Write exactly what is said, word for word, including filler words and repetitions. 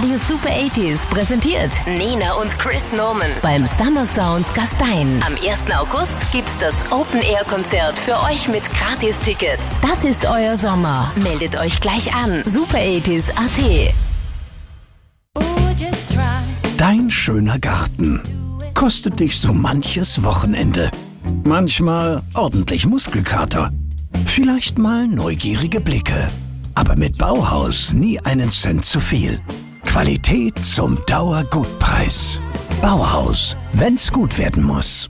Radio Super achtziger präsentiert Nina und Chris Norman beim Summer Sounds Gastein. Am ersten August gibt's das Open-Air-Konzert für euch mit Gratis-Tickets. Das ist euer Sommer. Meldet euch gleich an. Super achtziger Punkt A T. Dein schöner Garten kostet dich so manches Wochenende. Manchmal ordentlich Muskelkater. Vielleicht mal neugierige Blicke. Aber mit Bauhaus nie einen Cent zu viel. Qualität zum Dauergutpreis. Bauhaus, wenn's gut werden muss.